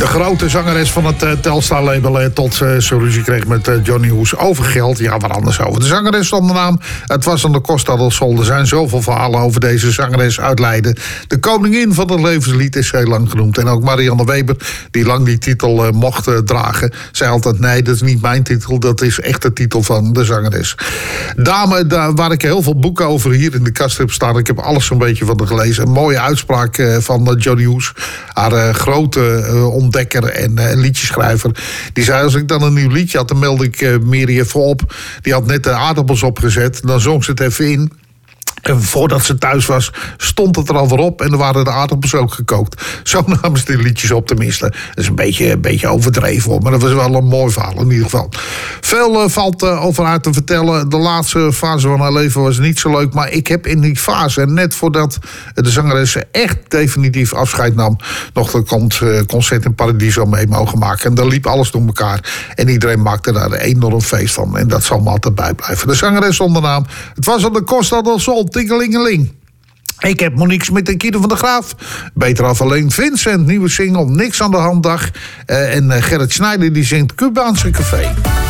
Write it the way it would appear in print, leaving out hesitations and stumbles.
De grote zangeres van het Telstar-label tot zijn ruzie kreeg met Johnny Hoes over geld. Ja, waar anders over. De zangeres zonder naam, het was aan de Costa del Sol. Er zijn zoveel verhalen over deze zangeres uit Leiden. De koningin van het levenslied is heel lang genoemd. En ook Marianne Weber, die lang die titel mocht dragen, zei altijd: nee, dat is niet mijn titel, dat is echt de titel van de zangeres. Dame, waar ik heel veel boeken over hier in de kast heb staan. Ik heb alles zo'n beetje van haar gelezen. Een mooie uitspraak van Johnny Hoes, haar grote ontdekker en liedjeschrijver. Die zei: als ik dan een nieuw liedje had, dan meldde ik Mary even op. Die had net de aardappels opgezet. Dan zong ze het even in. En voordat ze thuis was, stond het er al weer op. En er waren de aardappels ook gekookt. Zo namen ze die liedjes op, tenminste. Dat is een beetje overdreven, hoor. Maar dat was wel een mooi verhaal in ieder geval. Veel valt over haar te vertellen. De laatste fase van haar leven was niet zo leuk. Maar ik heb in die fase, net voordat de zangeres echt definitief afscheid nam, nog een concert in Paradiso mee mogen maken. En daar liep alles door elkaar. En iedereen maakte daar een enorm feest van. En dat zal me altijd bijblijven. De zangeres zonder naam. Het was aan de Costa del Sol. Tingelingeling. Ik heb Monique Smit en Kieter van der Graaf. Beter af alleen. Vincent, nieuwe single, Niks aan de hand dag. En Gerrit Schneider die zingt Cubaanse Café.